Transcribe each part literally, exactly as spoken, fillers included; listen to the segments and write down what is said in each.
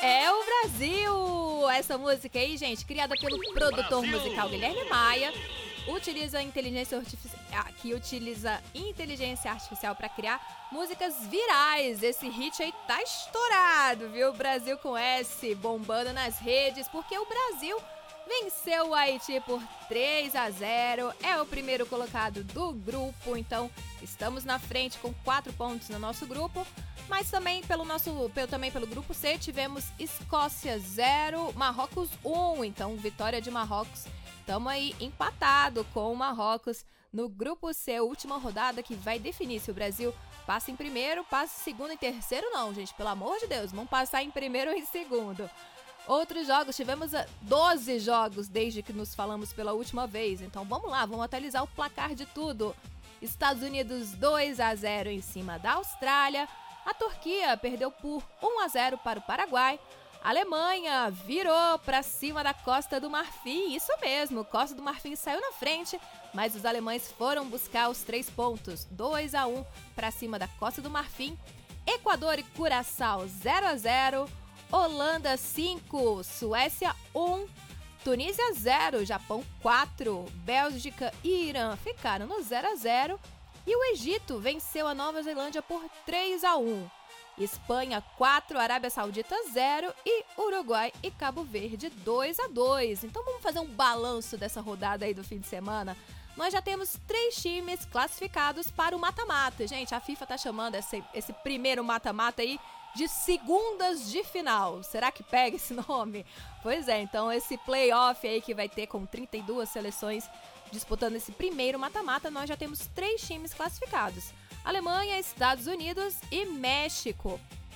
É o Brasil! Essa música aí, gente, criada pelo produtor Brasil! musical Guilherme Maia, utiliza inteligência artificial, que utiliza inteligência artificial para criar músicas virais. Esse hit aí tá estourado, viu? Brasil com S, bombando nas redes, porque o Brasil venceu o Haiti por três a zero, é o primeiro colocado do grupo, então estamos na frente com quatro pontos no nosso grupo. Mas também pelo nosso, pelo, também pelo grupo C, tivemos Escócia zero, Marrocos um. Então, vitória de Marrocos. Estamos aí empatado com o Marrocos no grupo C, última rodada que vai definir se o Brasil passa em primeiro, passa em segundo e terceiro. Não, gente, pelo amor de Deus, vamos passar em primeiro ou em segundo. Outros jogos, tivemos doze jogos desde que nos falamos pela última vez. Então, vamos lá, vamos atualizar o placar de tudo. Estados Unidos dois a zero em cima da Austrália. A Turquia perdeu por um a zero para o Paraguai. A Alemanha virou para cima da Costa do Marfim. Isso mesmo, Costa do Marfim saiu na frente, mas os alemães foram buscar os três pontos. dois a um para cima da Costa do Marfim. Equador e Curaçao zero a zero. Holanda cinco, Suécia um. Tunísia zero, Japão quatro. Bélgica e Irã ficaram no zero a zero. E o Egito venceu a Nova Zelândia por três a um. Espanha quatro, Arábia Saudita zero e Uruguai e Cabo Verde dois a dois. Então vamos fazer um balanço dessa rodada aí do fim de semana. Nós já temos três times classificados para o mata-mata. Gente, a FIFA tá chamando esse, esse primeiro mata-mata aí de segundas de final. Será que pega esse nome? Pois é, então esse playoff aí que vai ter com trinta e duas seleções disputando esse primeiro mata-mata, nós já temos três times classificados: Alemanha, Estados Unidos e México.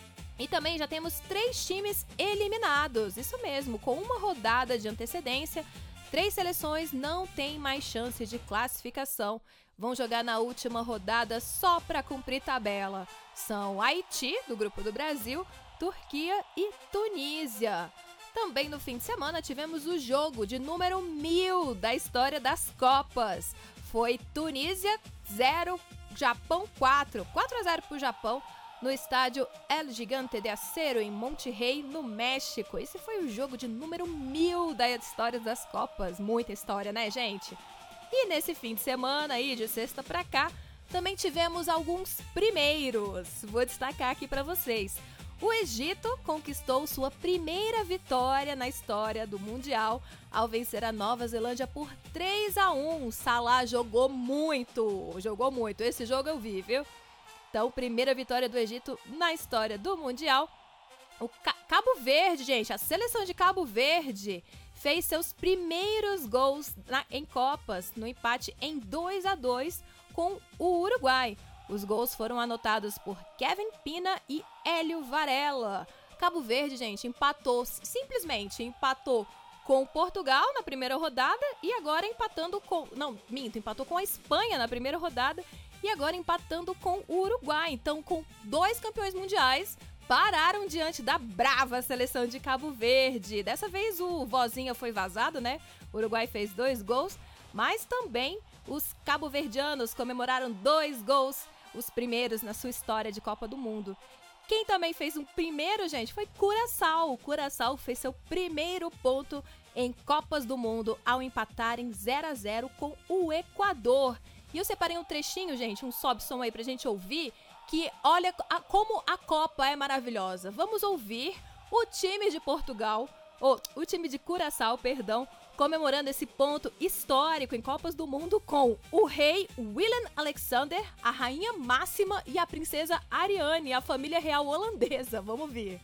E também já temos três times eliminados, isso mesmo, com uma rodada de antecedência. Três seleções não têm mais chance de classificação. Vão jogar na última rodada só para cumprir tabela. São Haiti, do grupo do Brasil, Turquia e Tunísia. Também no fim de semana tivemos o jogo de número mil da história das Copas. Foi Tunísia zero, Japão quatro. quatro a zero para o Japão no estádio El Gigante de Acero em Monterrey, no México. Esse foi o jogo de número mil da história das Copas. Muita história, né, gente? E nesse fim de semana aí, de sexta para cá, também tivemos alguns primeiros. Vou destacar aqui para vocês. O Egito conquistou sua primeira vitória na história do Mundial ao vencer a Nova Zelândia por três a um. Salah jogou muito, jogou muito. Esse jogo eu vi, viu? Então, primeira vitória do Egito na história do Mundial. O Ca- Cabo Verde, gente, a seleção de Cabo Verde fez seus primeiros gols na, em Copas, no empate em dois a dois com o Uruguai. Os gols foram anotados por Kevin Pina e Hélio Varela. Cabo Verde, gente, empatou, simplesmente empatou com Portugal na primeira rodada e agora empatando com... Não, minto, empatou com a Espanha na primeira rodada e agora empatando com o Uruguai. Então, com dois campeões mundiais, pararam diante da brava seleção de Cabo Verde. Dessa vez o vozinha foi vazado, né? O Uruguai fez dois gols, mas também os cabo-verdianos comemoraram dois gols, os primeiros na sua história de Copa do Mundo. Quem também fez um primeiro, gente, foi Curaçao. O Curaçao fez seu primeiro ponto em Copas do Mundo ao empatar em zero a zero com o Equador. E eu separei um trechinho, gente, um sobe-som aí pra gente ouvir, que olha a, como a Copa é maravilhosa. Vamos ouvir o time de Portugal, ou o time de Curaçao, perdão, comemorando esse ponto histórico em Copas do Mundo com o rei Willem Alexander, a rainha Máxima e a princesa Ariane, a família real holandesa. Vamos ver.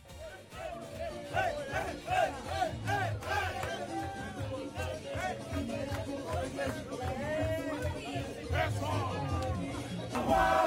Wow!